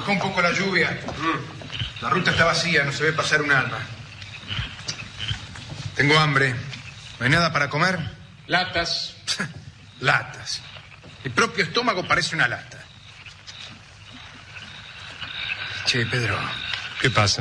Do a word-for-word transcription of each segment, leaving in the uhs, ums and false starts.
bajó un poco la lluvia. Mm. La ruta está vacía, no se ve pasar un alma. Tengo hambre. ¿No hay nada para comer? Latas. Latas. El propio estómago parece una lata. Che, Pedro. ¿Qué pasa?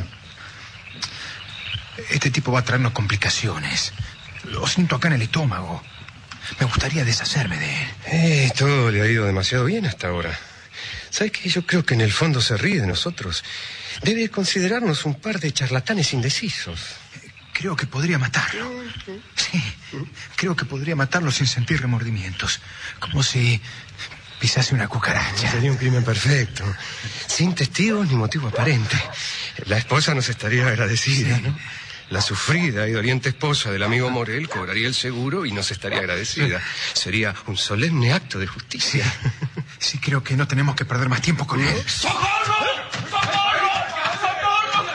Este tipo va a traernos complicaciones. Lo siento acá en el estómago. Me gustaría deshacerme de él. Eh, todo le ha ido demasiado bien hasta ahora. ¿Sabes qué? Yo creo que en el fondo se ríe de nosotros. Debe considerarnos un par de charlatanes indecisos. Creo que podría matarlo. Sí, creo que podría matarlo sin sentir remordimientos. Como si pisase una cucaracha. Sería un crimen perfecto. Sin testigos ni motivo aparente. La esposa nos estaría agradecida, sí, ¿no? La sufrida y doliente esposa del amigo Morel cobraría el seguro y nos estaría agradecida. Sería un solemne acto de justicia. Sí, sí, creo que no tenemos que perder más tiempo con él. ¡Socorro! ¡Socorro! ¡Socorro!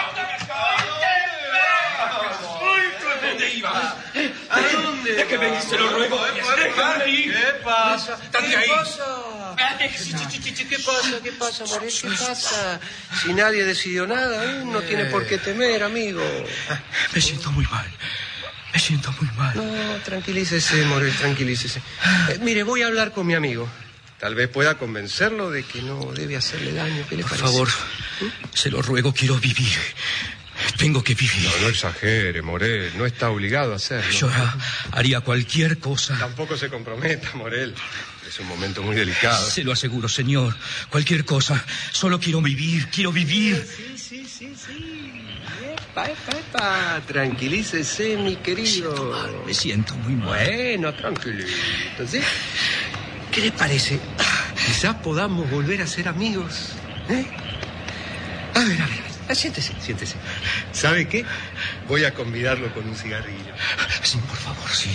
¡Uy, dónde ibas! ¿A dónde? Es que venís, se lo ruego. Déjame ir. ¿Qué pasa? ¿Qué ahí. pasa? ¿Qué pasa? ¿Qué pasa, Morel? ¿Qué pasa? Si nadie decidió nada, uno no tiene por qué temer, amigo. Me siento muy mal. Me siento muy mal. No, tranquilícese, Morel, tranquilícese. Eh, mire, voy a hablar con mi amigo. Tal vez pueda convencerlo de que no debe hacerle daño. ¿Qué le por parece? favor, ¿Mm? Se lo ruego, quiero vivir. Tengo que vivir. No, no exagere, Morel. No está obligado a hacerlo. Yo haría cualquier cosa. Tampoco se comprometa, Morel. Es un momento muy delicado. Se lo aseguro, señor. Cualquier cosa. Solo quiero vivir, quiero vivir. Sí, sí, sí, sí. Epa, epa, epa. Tranquilícese, mi querido. Me siento mal, me siento muy mal. Bueno, tranquilito. Entonces, ¿qué le parece? Quizás podamos volver a ser amigos. ¿Eh? A ver, a ver. Ah, siéntese, siéntese. ¿Sabe qué? Voy a convidarlo con un cigarrillo. Sí, por favor, sí.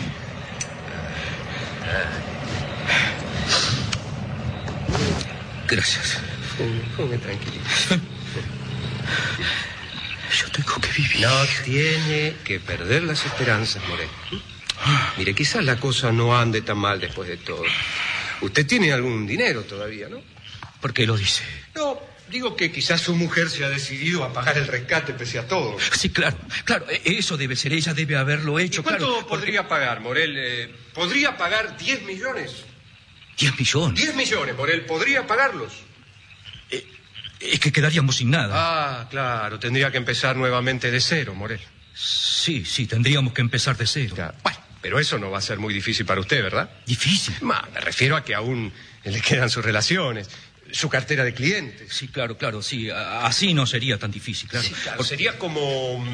Gracias. Ponme tranquilito. Yo tengo que vivir. No tiene que perder las esperanzas, Morel. Mire, quizás la cosa no ande tan mal después de todo. Usted tiene algún dinero todavía, ¿no? ¿Por qué lo dice? No, digo que quizás su mujer se ha decidido a pagar el rescate pese a todo. Sí, claro, claro, eso debe ser, ella debe haberlo hecho. ¿Y cuánto claro, podría porque... pagar, Morel? Eh, ¿Podría pagar diez millones? ¿Diez millones? Diez millones, Morel, ¿podría pagarlos? Eh, es que quedaríamos sin nada. Ah, claro, tendría que empezar nuevamente de cero, Morel. Sí, sí, tendríamos que empezar de cero. Ya. Bueno, pero eso no va a ser muy difícil para usted, ¿verdad? ¿Difícil? Ma, me refiero a que aún le quedan sus relaciones, su cartera de clientes. Sí, claro, claro, sí. Así no sería tan difícil, claro. Sí, claro. Porque... Sería como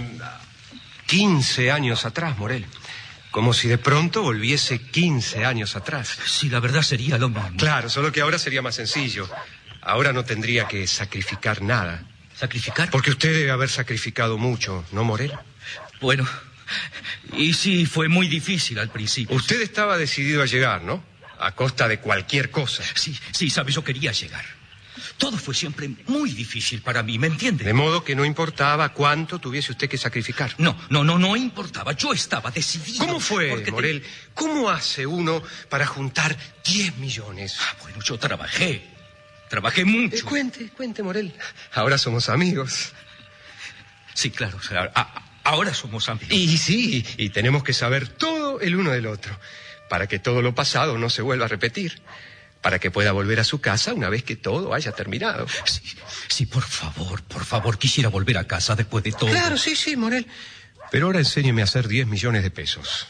quince años atrás, Morel. Como si de pronto volviese quince años atrás. Sí, la verdad sería lo mismo. Claro, solo que ahora sería más sencillo. Ahora no tendría que sacrificar nada. ¿Sacrificar? Porque usted debe haber sacrificado mucho, ¿no, Morel? Bueno, y sí, fue muy difícil al principio. Usted estaba decidido a llegar, ¿no? A costa de cualquier cosa. Sí, sí, sabe, yo quería llegar. Todo fue siempre muy difícil para mí, ¿me entiende? De modo que no importaba cuánto tuviese usted que sacrificar. No, no, no, no importaba. Yo estaba decidido. ¿Cómo fue, porque Morel? Te... ¿Cómo hace uno para juntar diez millones? Ah, bueno, yo trabajé. Trabajé mucho. Eh, cuente, cuente, Morel. Ahora somos amigos. Sí, claro. O sea, a, ahora somos amigos. Y sí, y tenemos que saber todo el uno del otro, para que todo lo pasado no se vuelva a repetir. Para que pueda volver a su casa una vez que todo haya terminado. Sí, sí, por favor, por favor, quisiera volver a casa después de todo. Claro, sí, sí, Morel. Pero ahora enséñeme a hacer diez millones de pesos.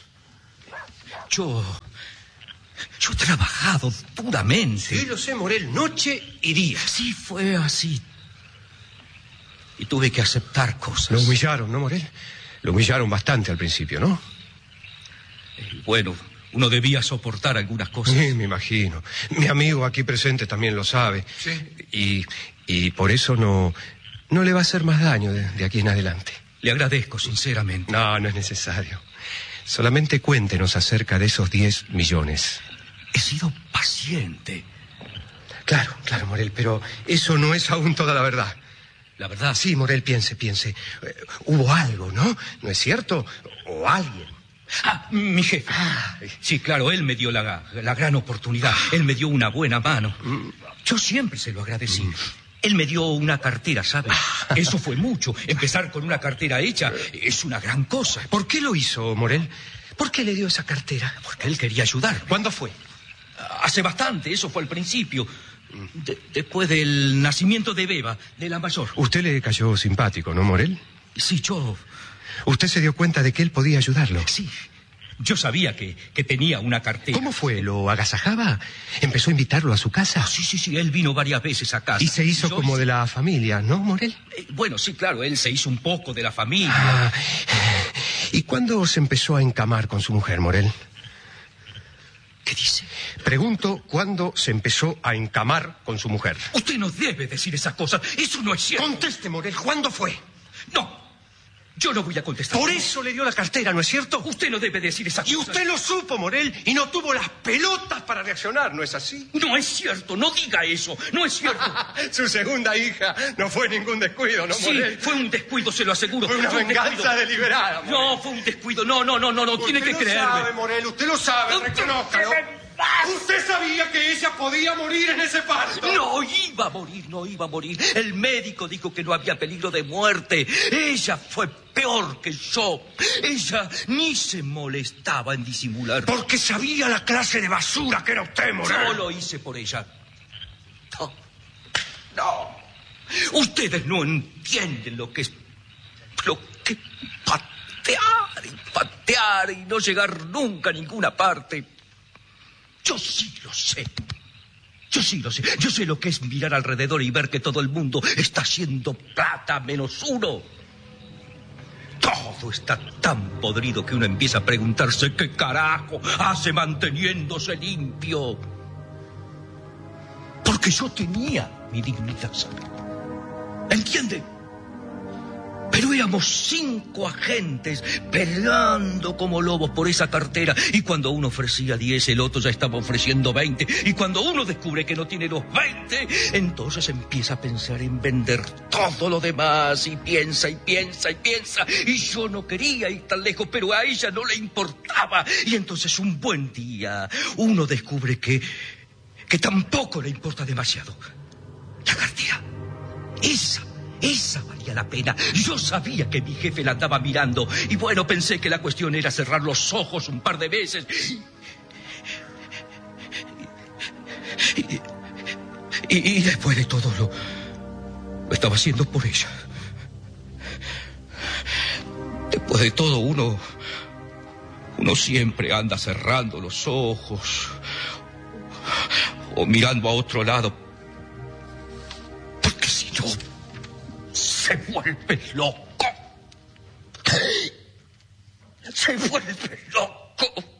Yo... Yo he trabajado duramente. Sí, lo sé, Morel, noche y día. Sí, fue así. Y tuve que aceptar cosas. Lo humillaron, ¿no, Morel? Lo humillaron bastante al principio, ¿no? Eh, bueno... Uno debía soportar algunas cosas. Sí, me imagino. Mi amigo aquí presente también lo sabe. Sí. Y, y por eso no, no le va a hacer más daño de, de aquí en adelante. Le agradezco, sinceramente. No, no es necesario. Solamente cuéntenos acerca de esos diez millones. He sido paciente. Claro, claro, Morel, pero eso no es aún toda la verdad. La verdad. Sí, Morel, piense, piense. Eh, hubo algo, ¿no? ¿No es cierto? O alguien. Ah, mi jefe. Ah, sí, claro, él me dio la, la gran oportunidad. Él me dio una buena mano. Yo siempre se lo agradecí. Él me dio una cartera, ¿sabe? Eso fue mucho. Empezar con una cartera hecha es una gran cosa. ¿Por qué lo hizo, Morel? ¿Por qué le dio esa cartera? Porque él quería ayudar. ¿Cuándo fue? Hace bastante, eso fue al principio. De- después del nacimiento de Beba, de la mayor. Usted le cayó simpático, ¿no, Morel? Sí, yo... Usted se dio cuenta de que él podía ayudarlo. Sí, yo sabía que, que tenía una cartera. ¿Cómo fue? ¿Lo agasajaba? ¿Empezó a invitarlo a su casa? Sí, sí, sí, él vino varias veces a casa. Y se hizo Yo como hice- de la familia, ¿no, Morel? Eh, Bueno, sí, claro, él se hizo un poco de la familia. Ah, ¿y cuándo se empezó a encamar con su mujer, Morel? ¿Qué dice? Pregunto, ¿cuándo se empezó a encamar con su mujer? Usted no debe decir esas cosas. Eso no es cierto. Conteste, Morel, ¿cuándo fue? No, yo no voy a contestar. Por eso le dio la cartera, ¿no es cierto? Usted no debe decir esas Y cosas. usted lo supo, Morel, y no tuvo las pelotas para reaccionar, ¿no es así? No es cierto, no diga eso. No es cierto. Su segunda hija no fue ningún descuido, ¿no, Sí, Morel? fue un descuido, se lo aseguro. Fue una un venganza descuido. deliberada, Morel. No, fue un descuido. No, no, no, no, no. Tiene que Usted lo creerme. sabe, Morel, usted lo sabe, Usted- reconózcalo. Usted sabía que ella podía morir en ese parto. No iba a morir, no iba a morir. El médico dijo que no había peligro de muerte. Ella fue peor que yo. Ella ni se molestaba en disimular. Porque sabía la clase de basura que era usted, Morel. Yo lo hice por ella. No, no. Ustedes no entienden lo que es... Lo que... Patear y patear y no llegar nunca a ninguna parte. Yo sí lo sé. Yo sí lo sé. Yo sé lo que es mirar alrededor y ver que todo el mundo está haciendo plata menos uno. Todo está tan podrido que uno empieza a preguntarse qué carajo hace manteniéndose limpio. Porque yo tenía mi dignidad, ¿sabe? ¿Entiende? Pero éramos cinco agentes peleando como lobos por esa cartera. Y cuando uno ofrecía diez, el otro ya estaba ofreciendo veinte. Y cuando uno descubre que no tiene los veinte, entonces empieza a pensar en vender todo lo demás. Y piensa, y piensa, y piensa. Y yo no quería ir tan lejos, pero a ella no le importaba. Y entonces un buen día uno descubre que, que tampoco le importa demasiado. La cartera. Esa. Esa valía la pena. Yo sabía que mi jefe la andaba mirando. Y bueno, pensé que la cuestión era cerrar los ojos un par de veces. Y, y, y, y después de todo lo, lo estaba haciendo por ella. Después de todo uno... Uno siempre anda cerrando los ojos. O mirando a otro lado. Porque si no... se vuelve loco. Se vuelve loco.